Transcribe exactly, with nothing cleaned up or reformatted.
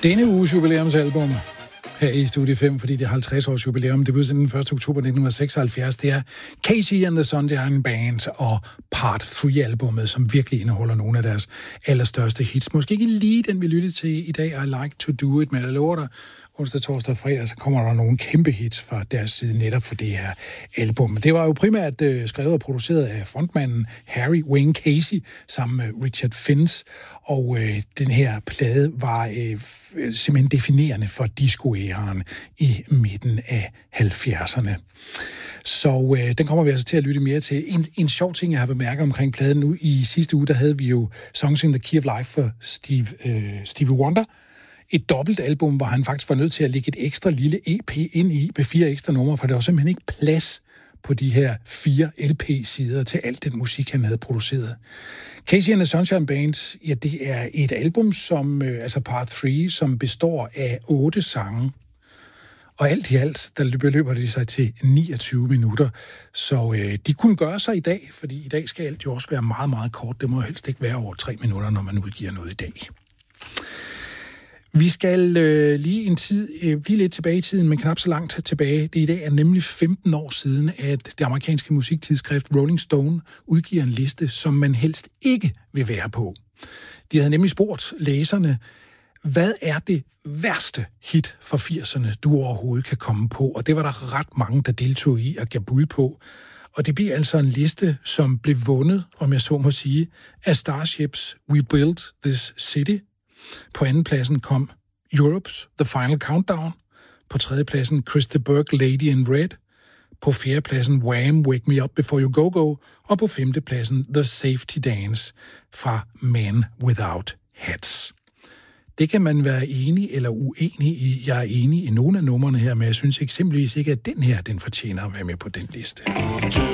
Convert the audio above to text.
Denne uges jubilæumsalbum her i Studie fem, fordi det er halvtreds års jubilæum. Det blev den første oktober nitten seksoghalvfjerds. Det er Casey and the Sunshine Band og Part tre-albummet, som virkelig indeholder nogle af deres allerstørste hits. Måske ikke lige den, vi lyttede til i dag, I Like to Do It, men jeg lover dig, onsdag, torsdag og fredag, så kommer der nogle kæmpe hits fra deres side netop for det her album. Det var jo primært øh, skrevet og produceret af frontmanden Harry Wayne Casey sammen med Richard Finch, og øh, den her plade var øh, simpelthen definerende for disco-æraen i midten af halvfjerdserne. Så øh, den kommer vi altså til at lytte mere til. En, en sjov ting, jeg har bemærket omkring pladen nu, i sidste uge, der havde vi jo Songs in the Key of Life for Steve, øh, Stevie Wonder. Et dobbelt album, hvor han faktisk var nødt til at lægge et ekstra lille E P ind i med fire ekstra numre, for der var simpelthen ikke plads på de her fire L P-sider til alt den musik, han havde produceret. Casey and the Sunshine Band, ja, det er et album, som, øh, altså Part tre, som består af otte sange. Og alt i alt, der beløber de sig til niogtyve minutter. Så øh, de kunne gøre sig i dag, fordi i dag skal alt jo også være meget, meget kort. Det må jo helst ikke være over tre minutter, når man udgiver noget i dag. Vi skal øh, lige en tid øh, blive lidt tilbage i tiden, men knap så langt tilbage. Det i dag er nemlig femten år siden, at det amerikanske musiktidsskrift Rolling Stone udgiver en liste, som man helst ikke vil være på. De havde nemlig spurgt læserne, hvad er det værste hit fra firserne, du overhovedet kan komme på? Og det var der ret mange, der deltog i og gav bud på. Og det bliver altså en liste, som blev vundet, om jeg så må sige, af Starships We Built This City. På anden pladsen kom Europe's The Final Countdown. På tredje pladsen Krista Burke, Lady in Red. På fjerde pladsen Wham! Wake Me Up Before You Go Go. Og på femte pladsen The Safety Dance fra Men Without Hats. Det kan man være enig eller uenig i. Jeg er enig i nogle af numrene her, men jeg synes eksempelvis ikke, at den her, den fortjener at være med på den liste.